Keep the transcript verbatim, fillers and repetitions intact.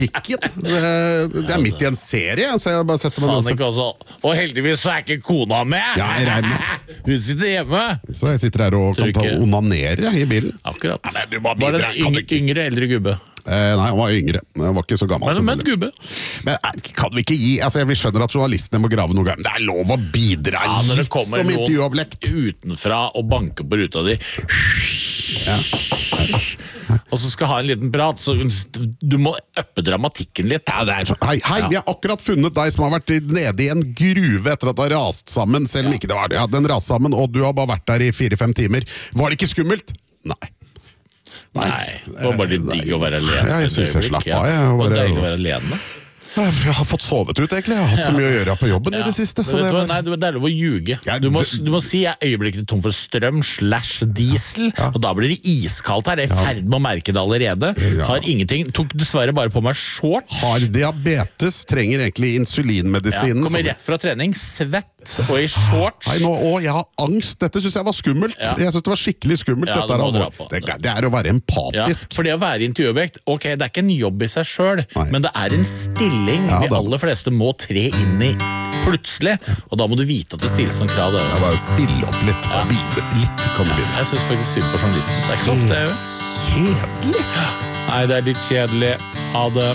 Ikke. Det er midt i en serie, så jeg bare setter meg Faen ikke også. Og heldigvis så er ikke kona med. Ja, jeg regner med. Hun sitter hjemme. Så jeg sitter her og kan ta onanere i bilen. Akkurat. Nei, du bare Var det bidrar, en kan du yng ikke? yngre eldre gubbe? Eh, nei, han var yngre. Han var ikke så gammel. Men, men gubbe. Men eh, kan vi ikke gi altså, Vi skjønner at journalistene må grave noe gang. Det er lov å bidra Ja, når det litt kommer som noen intervjuobjekt. utenfra og banker på ruta di, Ja. og så skal ha en liten prat, så du må øppe dramatikken litt. Ja, det er så. Hei, hei, vi har akkurat funnet deg som har vært i- nede i en gruve etter at det har rast sammen, selv om ikke det var det. Ja, den rast sammen, og du har bare vært der i fire-fem timer. Var det ikke skummelt? Nei. Nei, det var bare litt digg å være alene. Ja, jeg for et synes jeg øyeblikk, slapp av, jeg, og Det var bare- deilig å være alene. Jeg har fått sovet ut, egentlig. Jeg har hatt så mye å gjøre på jobben i det siste. Så Men vet det du hva? var... Nei, du- det er lov å ljuge. Ja, Du må, det- du må si jeg er øyeblikkelig tom for strøm slash diesel, og da blir det iskaldt her. Jeg er i ferd med å merke det allerede. Ja. Har ingenting, tok dessverre bare på meg shorts. Har diabetes, trenger egentlig Ja, insulinmedisinen. kommer som- rett fra trening, svett og i shorts. Nei, nå, å, jeg har angst. Dette synes jeg var skummelt. Ja. Jeg synes det var skikkelig skummelt. Ja, Dette du må er, dra alvor. på. det, det er å være Ja, empatisk. for det å være intervjuobjekt, ok, det er ikke en jobb i seg selv, Nei. men det er en stilling Ja, de da- aller fleste må tre inn i plutselig, og da må du vite at det stilles noen krav. Der, Jeg altså. bare stille opp litt. Ja. Bidra litt kan du bidra. Jeg synes faktisk synd på journalisten. Det er ikke så ofte jeg gjør. Kjedelig. Nei, det er litt kjedelig. Ha det.